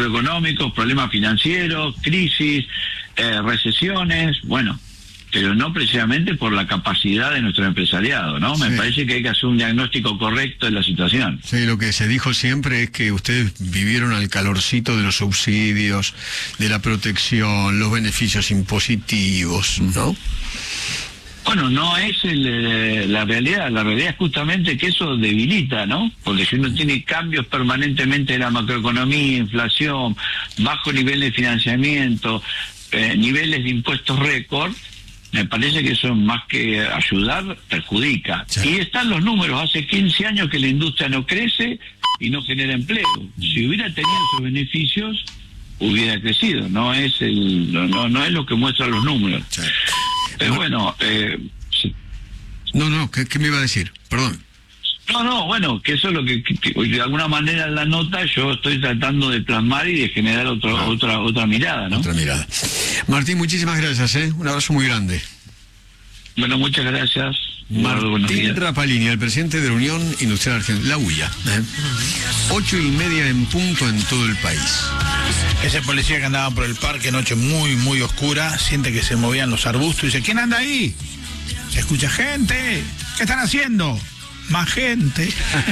macroeconómicos, problemas financieros, crisis, recesiones, bueno, pero no precisamente por la capacidad de nuestro empresariado, ¿no? Me parece que hay que hacer un diagnóstico correcto de la situación. Sí, lo que se dijo siempre es que ustedes vivieron al calorcito de los subsidios, de la protección, los beneficios impositivos, ¿no? Bueno, no es la realidad es justamente que eso debilita, ¿no? Porque si uno tiene cambios permanentemente de la macroeconomía, inflación, bajo nivel de financiamiento, niveles de impuestos récord, me parece que eso más que ayudar, perjudica. Sí. Y están los números, hace 15 años que la industria no crece y no genera empleo. Si hubiera tenido esos beneficios, hubiera crecido, no es lo que muestran los números. Sí. Pero bueno, sí. No, ¿qué me iba a decir? Perdón. No, bueno, que eso es lo que de alguna manera en la nota yo estoy tratando de plasmar y de generar otra mirada, ¿no? Otra mirada. Martín, muchísimas gracias, un abrazo muy grande. Bueno, muchas gracias. Martín Rapalini, el presidente de la Unión Industrial Argentina, la UIA. 8:30 en punto en todo el país. Ese policía que andaba por el parque, noche muy, muy oscura, siente que se movían los arbustos y dice, ¿quién anda ahí? Se escucha gente. ¿Qué están haciendo? Más gente.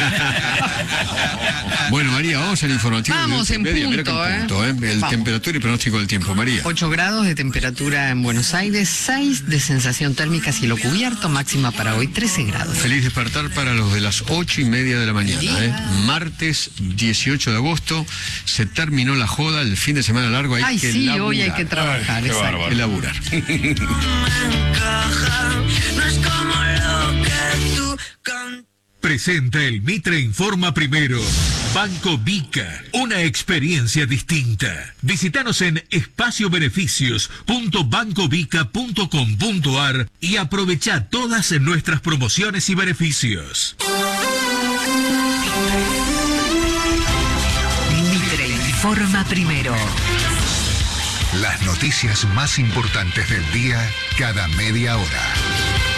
Bueno, María, vamos al informativo. Vamos en punto, El temperatura y pronóstico del tiempo, María. 8 grados de temperatura en Buenos Aires, 6 de sensación térmica, cielo cubierto, máxima para hoy 13 grados. Feliz despertar para los de las 8:30 de la mañana, Martes 18 de agosto, se terminó la joda, el fin de semana largo, hay que laburar. Hoy hay que trabajar, exacto. Hay que laburar. Presenta el Mitre Informa Primero. Banco Vica, una experiencia distinta. Visítanos en espaciobeneficios.bancovica.com.ar y aprovecha todas nuestras promociones y beneficios. Mitre Informa Primero. Las noticias más importantes del día cada media hora.